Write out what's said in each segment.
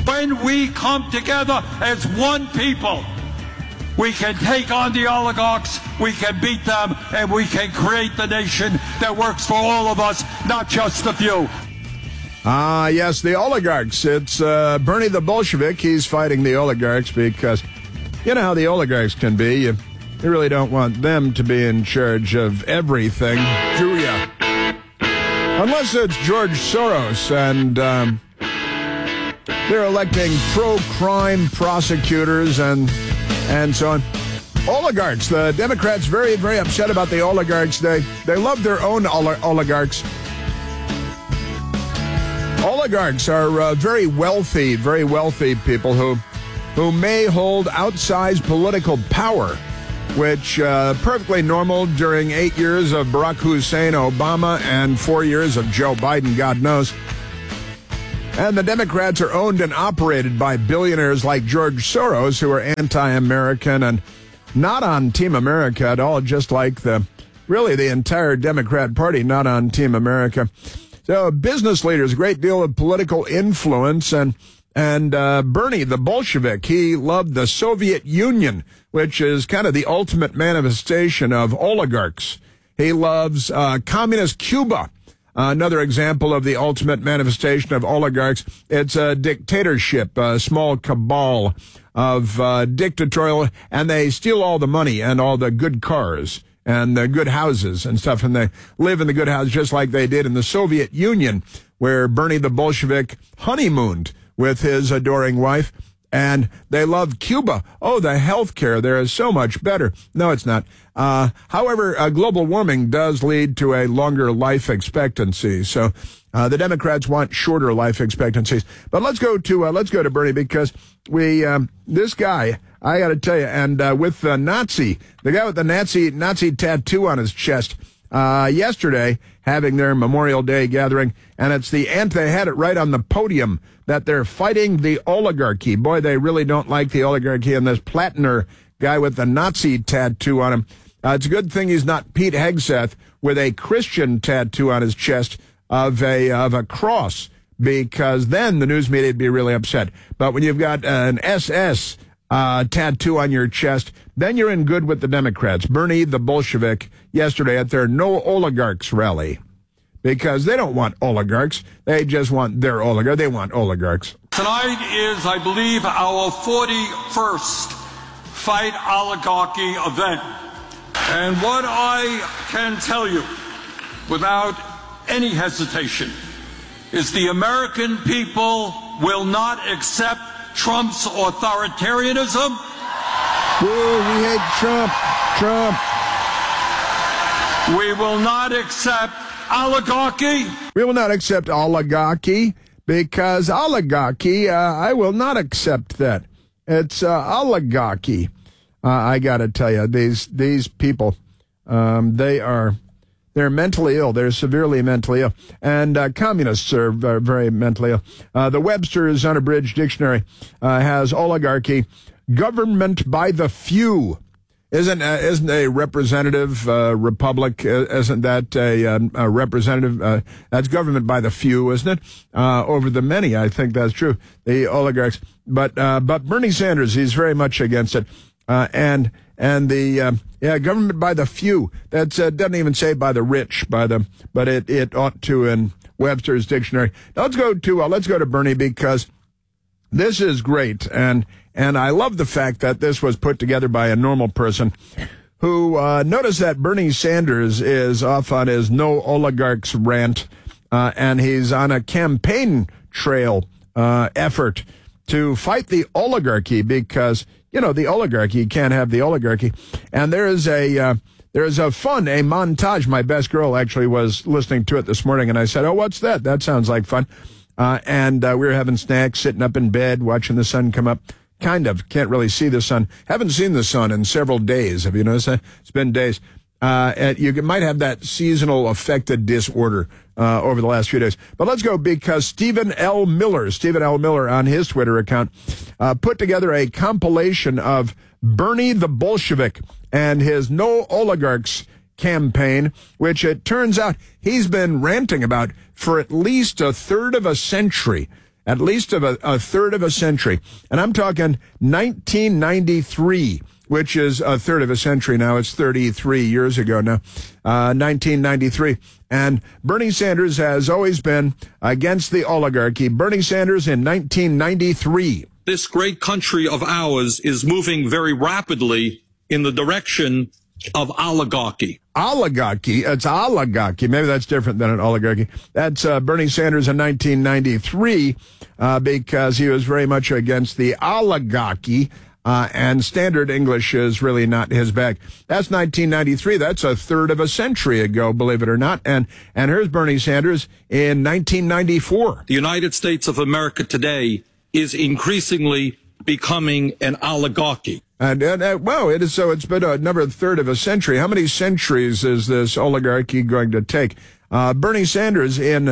When we come together as one people, we can take on the oligarchs, we can beat them, and we can create the nation that works for all of us, not just the few. Yes, the oligarchs. It's Bernie the Bolshevik. He's fighting the oligarchs because you know how the oligarchs can be. You really don't want them to be in charge of everything, do ya? Unless it's George Soros and they're electing pro-crime prosecutors and so on. Oligarchs. The Democrats very, very upset about the oligarchs. They love their own oligarchs. Oligarchs are very wealthy people who may hold outsized political power, which perfectly normal during 8 years of Barack Hussein Obama and 4 years of Joe Biden, God knows. And the Democrats are owned and operated by billionaires like George Soros, who are anti-American and not on Team America at all, just like the entire Democrat Party, not on Team America. So business leaders, a great deal of political influence, and Bernie the Bolshevik, he loved the Soviet Union, which is kind of the ultimate manifestation of oligarchs. He loves communist Cuba. Another example of the ultimate manifestation of oligarchs. It's a dictatorship, a small cabal of dictatorial, and they steal all the money and all the good cars and the good houses and stuff, and they live in the good houses just like they did in the Soviet Union, where Bernie the Bolshevik honeymooned with his adoring wife. And they love Cuba. Oh, the health care there is so much better. No, it's not. However, global warming does lead to a longer life expectancy. So the Democrats want shorter life expectancies. But let's go to Bernie, because this guy, I got to tell you, and with the guy with the Nazi tattoo on his chest, yesterday having their Memorial Day gathering, and they had it right on the podium that they're fighting the oligarchy. Boy, they really don't like the oligarchy, and this Platner guy with the Nazi tattoo on him. It's a good thing he's not Pete Hegseth with a Christian tattoo on his chest of a cross, because then the news media would be really upset. But when you've got an SS tattoo on your chest, then you're in good with the Democrats. Bernie the Bolshevik yesterday at their No Oligarchs rally, because they don't want oligarchs. They just want their oligarch. They want oligarchs. Tonight is, I believe, our 41st Fight Oligarchy event. And what I can tell you without any hesitation is the American people will not accept Trump's authoritarianism. Woo, we hate Trump. We will not accept oligarchy. We will not accept oligarchy, because oligarchy, I will not accept that. It's oligarchy. I got to tell you, these people, they're mentally ill. They're severely mentally ill. And communists are very mentally ill. The Webster's Unabridged Dictionary has oligarchy, government by the few. Isn't a representative republic? Isn't that a representative? That's government by the few, isn't it? Over the many, I think that's true. The oligarchs, but Bernie Sanders, he's very much against it. And the government by the few. That doesn't even say by the rich, but it ought to in Webster's dictionary. Now let's go to Bernie, because this is great, and I love the fact that this was put together by a normal person who noticed that Bernie Sanders is off on his No Oligarchs rant, and he's on a campaign trail effort to fight the oligarchy, because the oligarchy, you can't have the oligarchy. And there is a montage. My best girl actually was listening to it this morning, and I said, "Oh, what's that? That sounds like fun." And we were having snacks, sitting up in bed, watching the sun come up. Kind of. Can't really see the sun. Haven't seen the sun in several days. Have you noticed that? It's been days. You might have that seasonal affected disorder over the last few days. But let's go, because Stephen L. Miller on his Twitter account put together a compilation of Bernie the Bolshevik and his No Oligarchs campaign, which it turns out he's been ranting about for at least a third of a century. at least of a third of a century. And I'm talking 1993, which is a third of a century now. It's 33 years ago now, 1993. And Bernie Sanders has always been against the oligarchy. Bernie Sanders in 1993. This great country of ours is moving very rapidly in the direction of oligarchy. Oligarchy? It's oligarchy. Maybe that's different than an oligarchy. That's Bernie Sanders in 1993 because he was very much against the oligarchy. And standard English is really not his bag. That's 1993. That's a third of a century ago, believe it or not. And here's Bernie Sanders in 1994. The United States of America today is increasingly becoming an oligarchy. Well, it is so. It's been another third of a century. How many centuries is this oligarchy going to take? Bernie Sanders in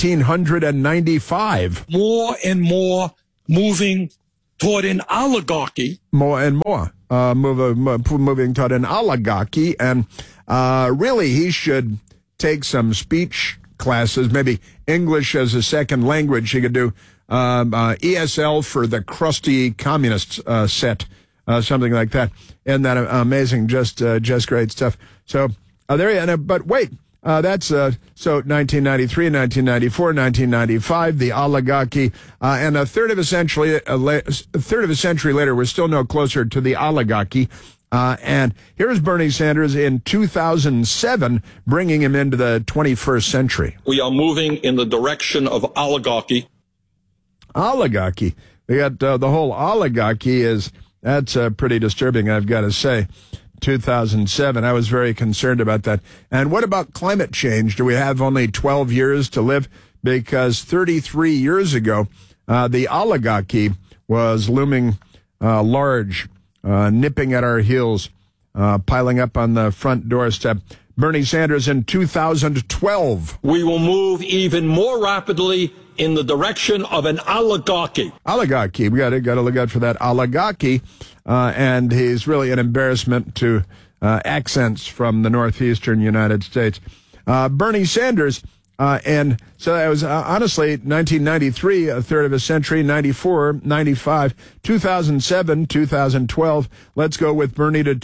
1995. More and more moving toward an oligarchy. More and more moving toward an oligarchy. And really, he should take some speech classes, maybe English as a second language. He could do ESL for the crusty communist set. Something like that. Isn't that amazing? Just great stuff. So there you go. But wait, that's so 1993, 1994, 1995, the oligarchy, and a third of a century later, we're still no closer to the oligarchy. And here's Bernie Sanders in 2007, bringing him into the 21st century. We are moving in the direction of oligarchy. Oligarchy. We got the whole oligarchy is. That's pretty disturbing, I've got to say. 2007, I was very concerned about that. And what about climate change? Do we have only 12 years to live? Because 33 years ago, the oligarchy was looming large, nipping at our heels, piling up on the front doorstep. Bernie Sanders in 2012. We will move even more rapidly in the direction of an oligarchy. Oligarchy. We got to look out for that oligarchy. And he's really an embarrassment to accents from the northeastern United States. Bernie Sanders, and so that was honestly 1993, a third of a century, 94, 95, 2007, 2012. Let's go with Bernie to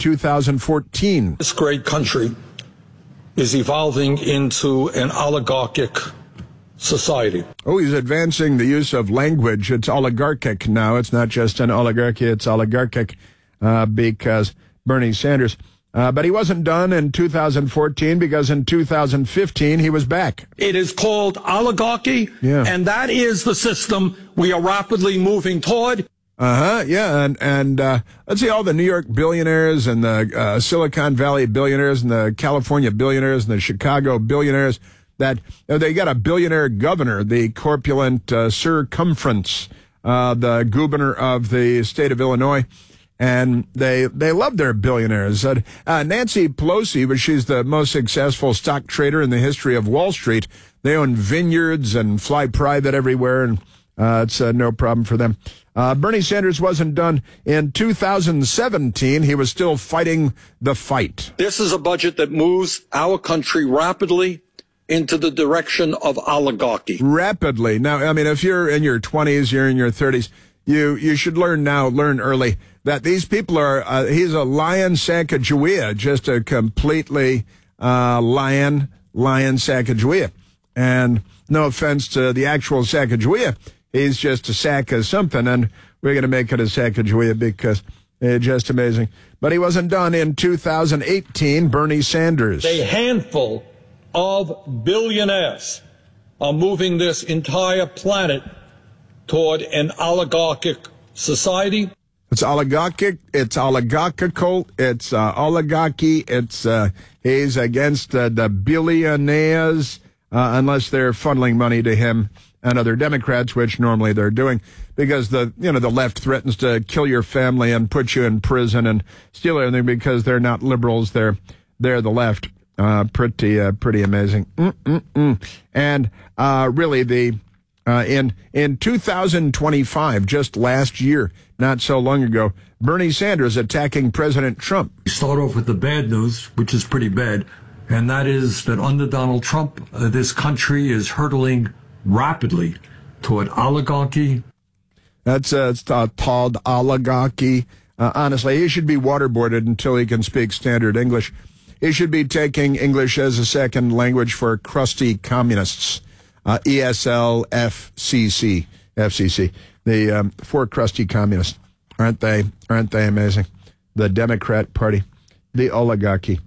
2014. This great country is evolving into an oligarchic society. Oh, he's advancing the use of language. It's oligarchic now. It's not just an oligarchy, it's oligarchic because Bernie Sanders. But he wasn't done in 2014 because in 2015 he was back. It is called oligarchy, and that is the system we are rapidly moving toward. Yeah, and let's see, all the New York billionaires and the Silicon Valley billionaires and the California billionaires and the Chicago billionaires, that they got a billionaire governor, the corpulent Circumference, the governor of the state of Illinois, and they love their billionaires. Nancy Pelosi, but she's the most successful stock trader in the history of Wall Street. They own vineyards and fly private everywhere, and it's no problem for them. Bernie Sanders wasn't done in 2017. He was still fighting the fight. This is a budget that moves our country rapidly into the direction of oligarchy. Rapidly. Now, I mean, if you're in your 20s, you're in your 30s, you should learn early that these people are, he's a lion Sacagawea, just a completely lion Sacagawea. And no offense to the actual Sacagawea, he's just a sack of something, and we're going to make it a Sacagawea because it's just amazing. But he wasn't done in 2018, Bernie Sanders. A handful of billionaires are moving this entire planet toward an oligarchic society. It's oligarchic, it's oligarchical, it's oligarchy, it's he's against the billionaires unless they're funneling money to him and other Democrats, which normally they're doing, because the left threatens to kill your family and put you in prison and steal everything because they're not liberals, they're the left. Pretty amazing. And really, in 2025, just last year, not so long ago, Bernie Sanders attacking President Trump. We start off with the bad news, which is pretty bad, and that is that under Donald Trump, this country is hurtling rapidly toward oligarchy. It's called oligarchy. Honestly, he should be waterboarded until he can speak standard English. He should be taking English as a second language for crusty communists. ESL, FCC, the four crusty communists. Aren't they amazing? The Democrat Party, the oligarchy.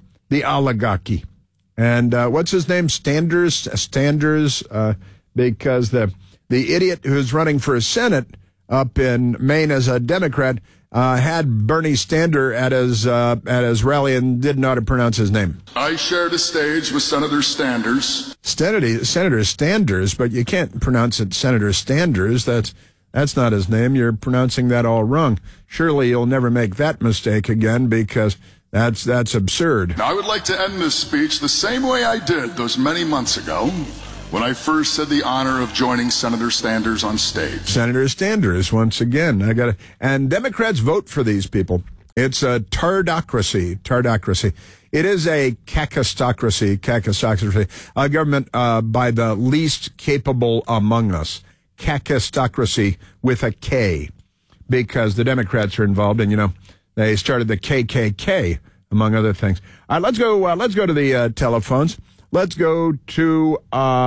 And what's his name? Standers, because the idiot who's running for Senate up in Maine as a Democrat had Bernie Stander at his rally and didn't know how to pronounce his name. I shared a stage with Senator Standers. Senator Standers, but you can't pronounce it Senator Standers. That's not his name. You're pronouncing that all wrong. Surely you'll never make that mistake again, because that's absurd. Now, I would like to end this speech the same way I did those many months ago, when I first had the honor of joining Senator Standers on stage. Senator Standers, once again. And Democrats vote for these people. It's a tardocracy. It is a kakistocracy, a government by the least capable among us. Kakistocracy with a K, because the Democrats are involved, and they started the KKK, among other things. All right, let's go to the telephones. Let's go to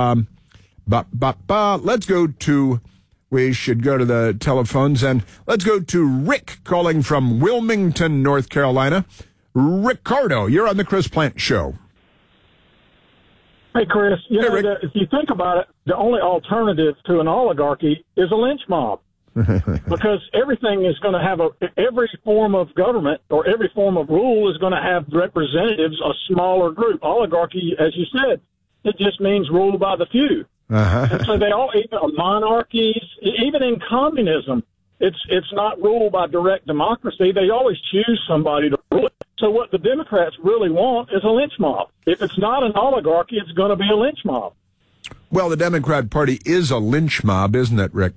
we should go to the telephones, and let's go to Rick calling from Wilmington, North Carolina. Ricardo, you're on the Chris Plante Show. Hey, Chris, if you think about it, the only alternative to an oligarchy is a lynch mob. Because everything is going to have every form of government or every form of rule is going to have representatives, a smaller group. Oligarchy, as you said, it just means rule by the few. And so even monarchies, even in communism, it's not ruled by direct democracy. They always choose somebody to rule it. So what the Democrats really want is a lynch mob. If it's not an oligarchy, it's going to be a lynch mob. Well, the Democrat Party is a lynch mob, isn't it, Rick?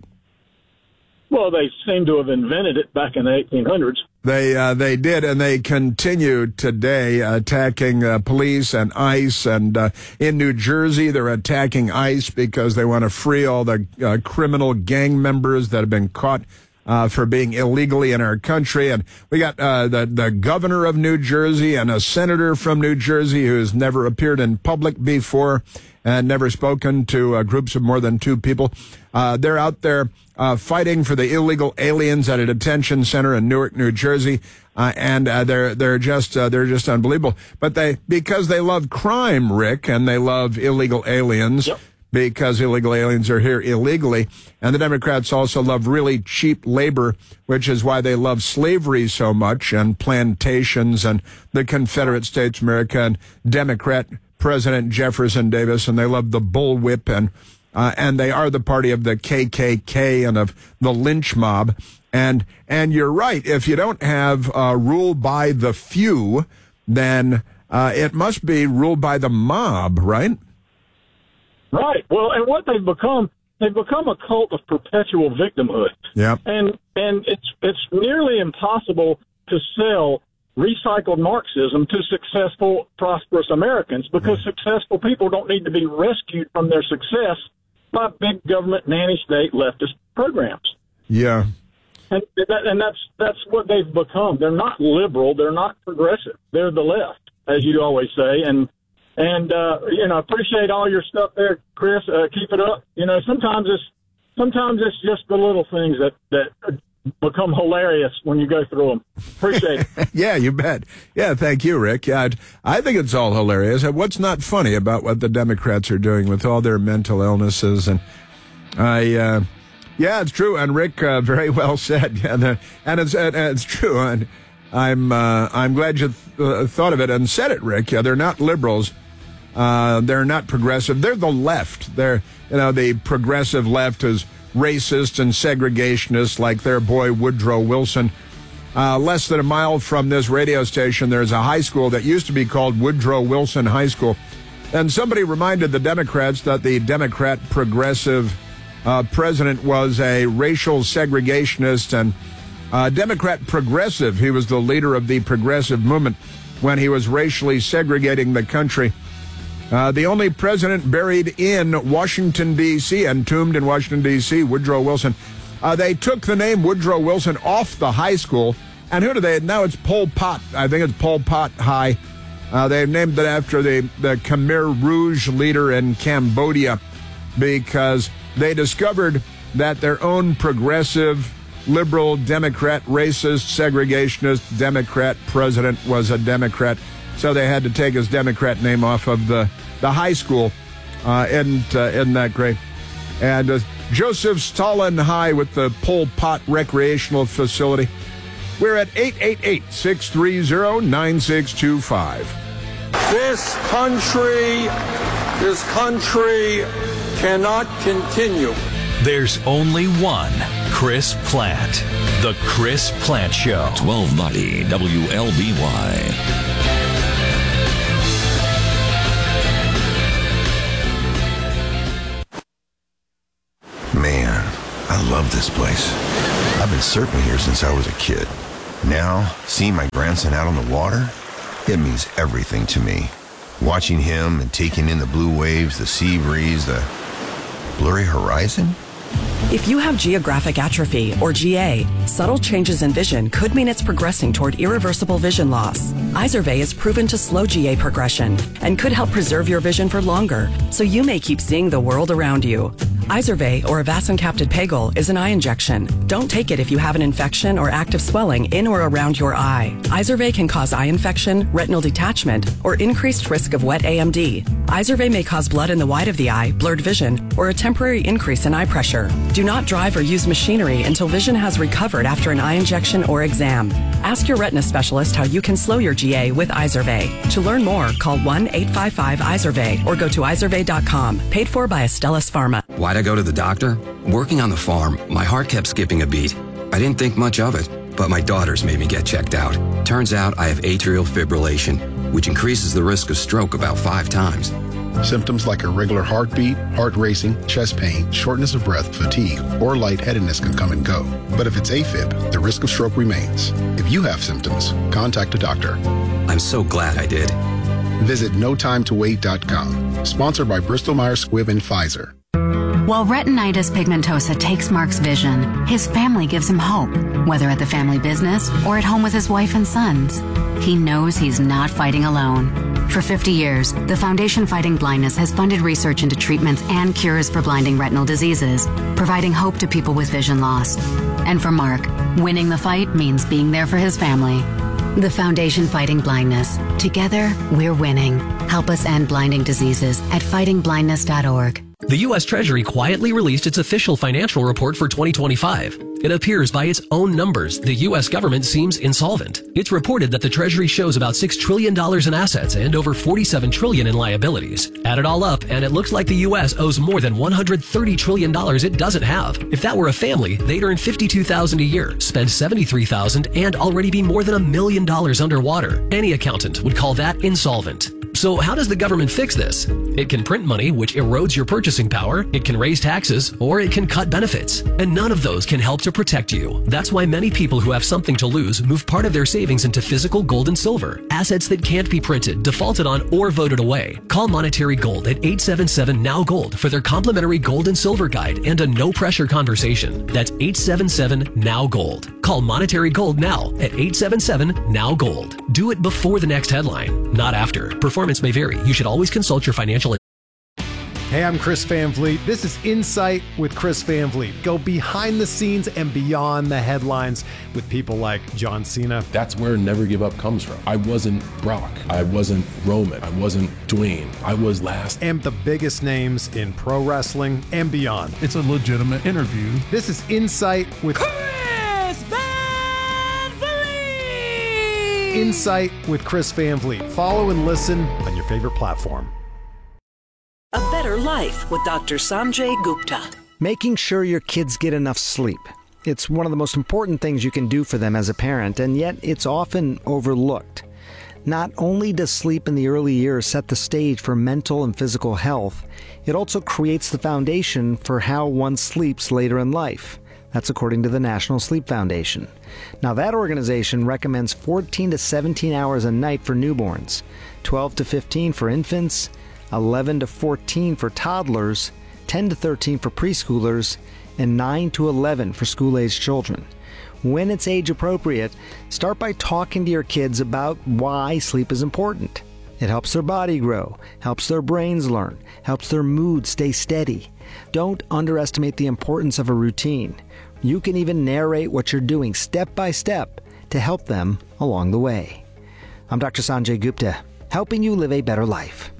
Well, they seem to have invented it back in the 1800s. They did, and they continue today attacking police and ICE. And in New Jersey, they're attacking ICE because they want to free all the criminal gang members that have been caught for being illegally in our country. And we got the governor of New Jersey and a senator from New Jersey who's never appeared in public before and never spoken to groups of more than two people. They're out there fighting for the illegal aliens at a detention center in Newark, New Jersey, and they're just unbelievable. But because they love crime, Rick, and they love illegal aliens. Yep. Because illegal aliens are here illegally. And the Democrats also love really cheap labor, which is why they love slavery so much, and plantations and the Confederate States of America, and Democrat President Jefferson Davis, and they love the bullwhip, and they are the party of the KKK and of the lynch mob. And you're right, if you don't have rule by the few, then it must be ruled by the mob, right? Right. Well, and what they've become a cult of perpetual victimhood. Yeah. And it's nearly impossible to sell recycled Marxism to successful, prosperous Americans, because successful people don't need to be rescued from their success by big government nanny state leftist programs. Yeah. And that's what they've become. They're not liberal. They're not progressive. They're the left, as you always say. And appreciate all your stuff there, Chris. Keep it up. Sometimes it's just the little things that become hilarious when you go through them. Appreciate it. Yeah, you bet. Yeah, thank you, Rick. Yeah, I think it's all hilarious. What's not funny about what the Democrats are doing with all their mental illnesses? And yeah, it's true. And Rick, very well said. Yeah, and it's true. And I'm glad you thought of it and said it, Rick. Yeah, they're not liberals. They're not progressive. They're the left. They're, the progressive left is racist and segregationist, like their boy Woodrow Wilson. Less than a mile from this radio station, there's a high school that used to be called Woodrow Wilson High School. And somebody reminded the Democrats that the Democrat progressive president was a racial segregationist and Democrat progressive. He was the leader of the progressive movement when he was racially segregating the country. The only president buried in Washington, D.C., entombed in Washington, D.C., Woodrow Wilson. They took the name Woodrow Wilson off the high school. And who do they? Now it's Pol Pot. I think it's Pol Pot High. They've named it after the Khmer Rouge leader in Cambodia because they discovered that their own progressive, liberal, Democrat, racist, segregationist Democrat president was a Democrat. So they had to take his Democrat name off of the high school. Isn't that great? And Joseph Stalin High with the Pol Pot Recreational Facility. We're at 888-630-9625. This country cannot continue. There's only one Chris Plante. The Chris Plante Show. 1290 WLBY. Man, I love this place. I've been surfing here since I was a kid. Now, seeing my grandson out on the water, it means everything to me. Watching him and taking in the blue waves, the sea breeze, the blurry horizon. If you have geographic atrophy, or GA, subtle changes in vision could mean it's progressing toward irreversible vision loss. Izervay is proven to slow GA progression and could help preserve your vision for longer, so you may keep seeing the world around you. Izervay, or avacincaptad pegol, is an eye injection. Don't take it if you have an infection or active swelling in or around your eye. Izervay can cause eye infection, retinal detachment, or increased risk of wet AMD. Izervay may cause blood in the white of the eye, blurred vision, or a temporary increase in eye pressure. Do not drive or use machinery until vision has recovered after an eye injection or exam. Ask your retina specialist how you can slow your GA with Izervay. To learn more, call 1-855-IZERVAY or go to izervay.com. Paid for by Astellas Pharma. Why'd I go to the doctor? Working on the farm, my heart kept skipping a beat. I didn't think much of it, but my daughters made me get checked out. Turns out I have atrial fibrillation, which increases the risk of stroke about 5 times. Symptoms like irregular heartbeat, heart racing, chest pain, shortness of breath, fatigue, or lightheadedness can come and go. But if it's AFib, the risk of stroke remains. If you have symptoms, contact a doctor. I'm so glad I did. Visit notimetowait.com. Sponsored by Bristol-Myers Squibb and Pfizer. While retinitis pigmentosa takes Mark's vision, his family gives him hope, whether at the family business or at home with his wife and sons. He knows he's not fighting alone. For 50 years, the Foundation Fighting Blindness has funded research into treatments and cures for blinding retinal diseases, providing hope to people with vision loss. And for Mark, winning the fight means being there for his family. The Foundation Fighting Blindness. Together, we're winning. Help us end blinding diseases at fightingblindness.org. The U.S. Treasury quietly released its official financial report for 2025. It appears by its own numbers, the U.S. government seems insolvent. It's reported that the Treasury shows about $6 trillion in assets and over $47 trillion in liabilities. Add it all up, and it looks like the U.S. owes more than $130 trillion it doesn't have. If that were a family, they'd earn $52,000 a year, spend $73,000, and already be more than $1 million underwater. Any accountant would call that insolvent. So how does the government fix this? It can print money, which erodes your purchasing power, it can raise taxes, or it can cut benefits. And none of those can help to protect you. That's why many people who have something to lose move part of their savings into physical gold and silver, assets that can't be printed, defaulted on, or voted away. Call Monetary Gold at 877-NOW-GOLD for their complimentary gold and silver guide and a no-pressure conversation. That's 877-NOW-GOLD. Call Monetary Gold now at 877-NOW-GOLD. Do it before the next headline, not after. Performance may vary. You should always consult your financial. Hey, I'm Chris Van Vliet. This is Insight with Chris Van Vliet. Go behind the scenes and beyond the headlines with people like John Cena. That's where Never Give Up comes from. I wasn't Brock. I wasn't Roman. I wasn't Dwayne. I was last. And the biggest names in pro wrestling and beyond. It's a legitimate interview. This is Insight with Chris Van Vliet. Insight with Chris Van Vliet. Follow and listen on your favorite platform. A better life with Dr. Sanjay Gupta. Making sure your kids get enough sleep. It's one of the most important things you can do for them as a parent, and yet it's often overlooked. Not only does sleep in the early years set the stage for mental and physical health, it also creates the foundation for how one sleeps later in life. That's according to the National Sleep Foundation. Now, that organization recommends 14 to 17 hours a night for newborns, 12 to 15 for infants, 11 to 14 for toddlers, 10 to 13 for preschoolers, and 9 to 11 for school-aged children. When it's age appropriate, start by talking to your kids about why sleep is important. It helps their body grow, helps their brains learn, helps their mood stay steady. Don't underestimate the importance of a routine. You can even narrate what you're doing step by step to help them along the way. I'm Dr. Sanjay Gupta, helping you live a better life.